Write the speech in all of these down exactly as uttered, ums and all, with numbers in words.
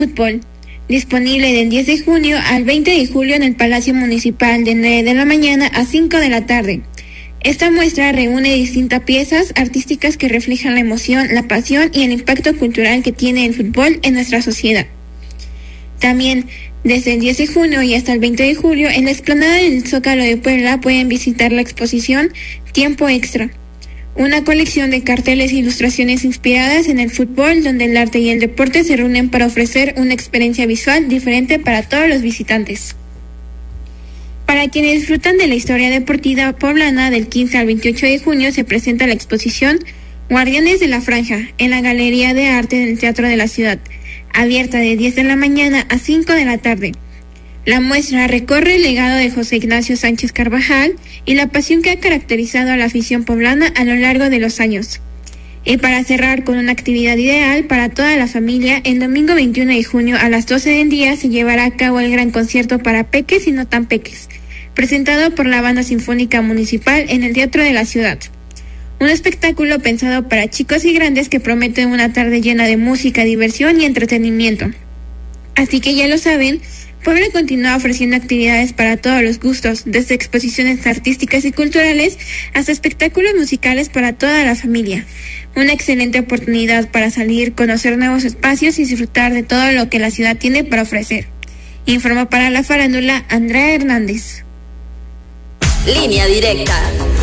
Fútbol, disponible del diez de junio al veinte de julio en el Palacio Municipal de nueve de la mañana a cinco de la tarde. Esta muestra reúne distintas piezas artísticas que reflejan la emoción, la pasión y el impacto cultural que tiene el fútbol en nuestra sociedad. También, desde el diez de junio y hasta el veinte de julio, en la explanada del Zócalo de Puebla pueden visitar la exposición Tiempo Extra, una colección de carteles e ilustraciones inspiradas en el fútbol, donde el arte y el deporte se reúnen para ofrecer una experiencia visual diferente para todos los visitantes. Para quienes disfrutan de la historia deportiva poblana, del quince al veintiocho de junio se presenta la exposición Guardianes de la Franja en la Galería de Arte del Teatro de la Ciudad, abierta de diez de la mañana a cinco de la tarde. La muestra recorre el legado de José Ignacio Sánchez Carvajal y la pasión que ha caracterizado a la afición poblana a lo largo de los años. Y para cerrar con una actividad ideal para toda la familia, el domingo veintiuno de junio a las doce del día se llevará a cabo el gran concierto para peques y no tan peques, presentado por la Banda Sinfónica Municipal en el Teatro de la Ciudad. Un espectáculo pensado para chicos y grandes que promete una tarde llena de música, diversión y entretenimiento. Así que ya lo saben, Puebla continúa ofreciendo actividades para todos los gustos, desde exposiciones artísticas y culturales hasta espectáculos musicales para toda la familia. Una excelente oportunidad para salir, conocer nuevos espacios y disfrutar de todo lo que la ciudad tiene para ofrecer. Informa para la farándula Andrea Hernández. Línea directa.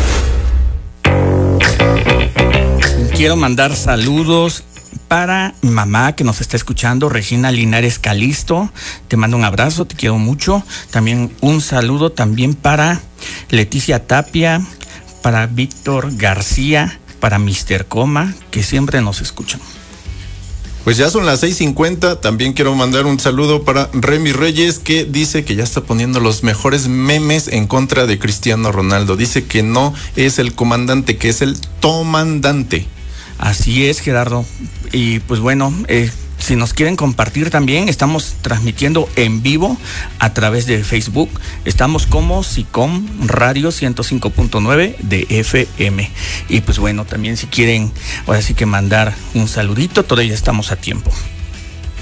Quiero mandar saludos para mi mamá que nos está escuchando, Regina Linares Calisto. Te mando un abrazo, te quiero mucho. También un saludo también para Leticia Tapia, para Víctor García, para mister Coma, que siempre nos escuchan. Pues ya son las seis cincuenta, también quiero mandar un saludo para Remy Reyes, que dice que ya está poniendo los mejores memes en contra de Cristiano Ronaldo. Dice que no es el comandante, que es el tomandante. Así es, Gerardo. Y pues bueno, eh, si nos quieren compartir también, estamos transmitiendo en vivo a través de Facebook. Estamos como SICOM Radio ciento cinco punto nueve de F M. Y pues bueno, también si quieren, ahora sí que mandar un saludito, todavía estamos a tiempo.